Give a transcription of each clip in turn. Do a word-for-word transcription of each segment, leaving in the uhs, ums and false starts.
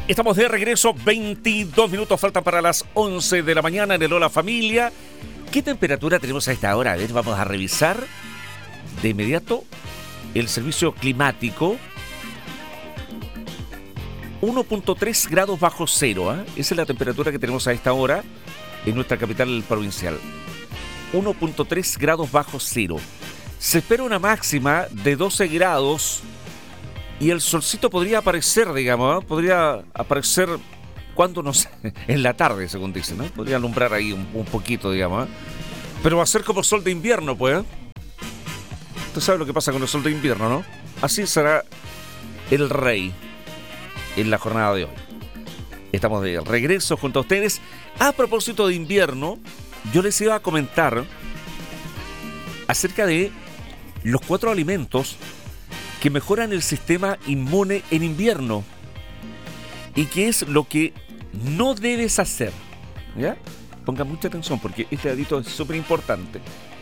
Estamos de regreso, veintidós minutos faltan para las once de la mañana en el Hola Familia. ¿Qué temperatura tenemos a esta hora? A ver, vamos a revisar de inmediato el servicio climático. uno punto tres grados bajo cero, ¿eh? Esa es la temperatura que tenemos a esta hora en nuestra capital provincial. uno punto tres grados bajo cero. Se espera una máxima de doce grados y el solcito podría aparecer, digamos, ¿eh? Podría aparecer cuando, no sé, en la tarde, según dicen, ¿no? Podría alumbrar ahí un, un poquito, digamos, ¿eh? Pero va a ser como sol de invierno, pues, ¿eh? Usted sabe lo que pasa con el sol de invierno, ¿no? Así será el rey en la jornada de hoy. Estamos de regreso junto a ustedes. A propósito de invierno, yo les iba a comentar acerca de los cuatro alimentos que mejoran el sistema inmune en invierno y qué es lo que no debes hacer, ¿ya? Pongan mucha atención porque este datito es súper importante.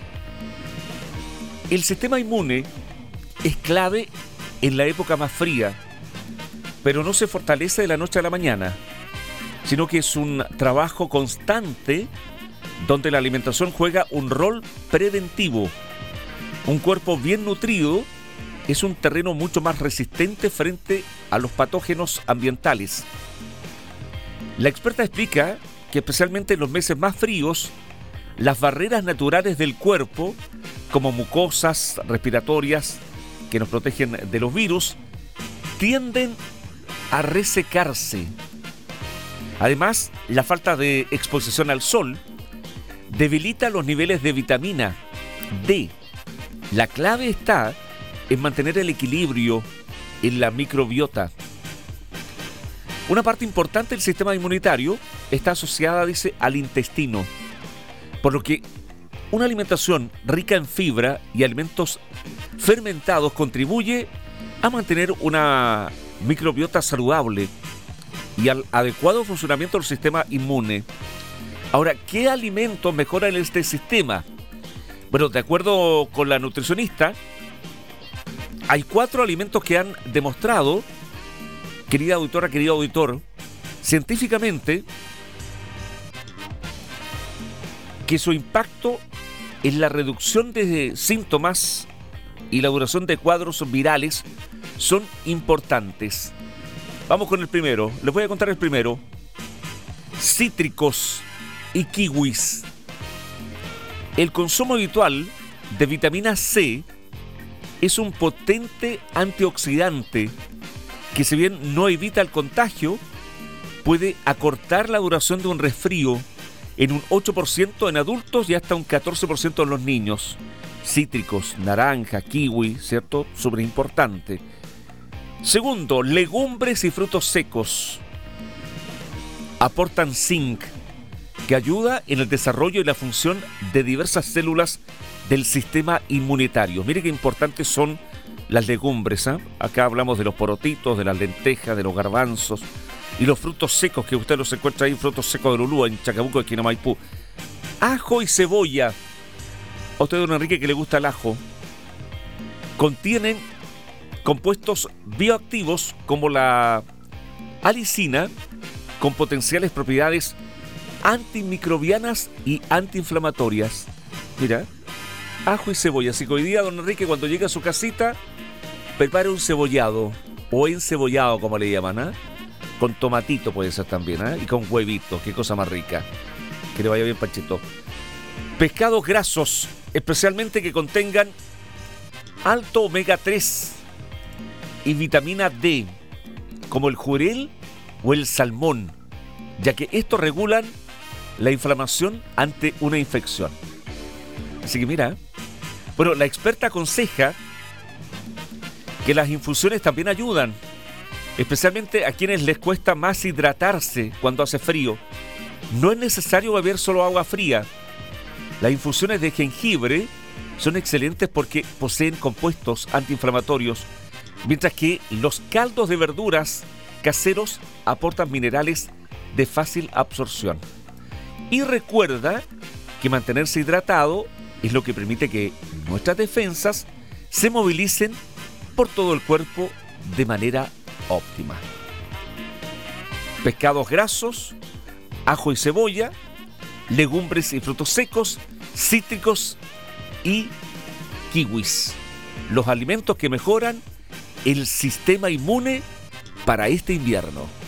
El sistema inmune es clave en la época más fría, pero no se fortalece de la noche a la mañana, sino que es un trabajo constante donde la alimentación juega un rol preventivo. Un cuerpo bien nutrido es un terreno mucho más resistente frente a los patógenos ambientales. La experta explica que especialmente en los meses más fríos, las barreras naturales del cuerpo, como mucosas respiratorias que nos protegen de los virus, tienden a resecarse. Además, la falta de exposición al sol debilita los niveles de vitamina D. La clave está en mantener el equilibrio en la microbiota. Una parte importante del sistema inmunitario está asociada, dice, al intestino, por lo que una alimentación rica en fibra y alimentos fermentados contribuye a mantener una microbiota saludable y al adecuado funcionamiento del sistema inmune. Ahora, ¿qué alimentos mejoran este sistema? Bueno, de acuerdo con la nutricionista, hay cuatro alimentos que han demostrado, querida auditora, querido auditor, científicamente, que su impacto en la reducción de síntomas y la duración de cuadros virales son importantes. Vamos con el primero. Les voy a contar el primero. Cítricos y kiwis. El consumo habitual de vitamina C es un potente antioxidante que, si bien no evita el contagio, puede acortar la duración de un resfrío en un ocho por ciento en adultos y hasta un catorce por ciento en los niños. Cítricos, naranja, kiwi, ¿cierto? Súper importante. Segundo, legumbres y frutos secos. Aportan zinc, que ayuda en el desarrollo y la función de diversas células del sistema inmunitario. Mire qué importantes son las legumbres, ¿eh? Acá hablamos de los porotitos, de las lentejas, de los garbanzos y los frutos secos, que usted los encuentra ahí, frutos secos de Lulúa, en Chacabuco, esquina Maipú. Ajo y cebolla. A usted, don Enrique, que le gusta el ajo, contienen compuestos bioactivos como la alicina, con potenciales propiedades antimicrobianas y antiinflamatorias. Mira, ajo y cebolla. Así que hoy día, don Enrique, cuando llegue a su casita, prepare un cebollado o encebollado, como le llaman, ¿eh? Con tomatito puede ser también, ¿eh? Y con huevitos. Qué cosa más rica. Que le vaya bien, Panchito. Pescados grasos, especialmente que contengan alto omega tres y vitamina D, como el jurel o el salmón, ya que estos regulan la inflamación ante una infección. Así que mira, bueno, la experta aconseja que las infusiones también ayudan, especialmente a quienes les cuesta más hidratarse cuando hace frío. No es necesario beber solo agua fría. Las infusiones de jengibre son excelentes porque poseen compuestos antiinflamatorios, mientras que los caldos de verduras caseros aportan minerales de fácil absorción. Y recuerda que mantenerse hidratado es lo que permite que nuestras defensas se movilicen por todo el cuerpo de manera óptima. pescados grasos, ajo y cebolla, legumbres y frutos secos, cítricos y kiwis. Los alimentos que mejoran el sistema inmune para este invierno.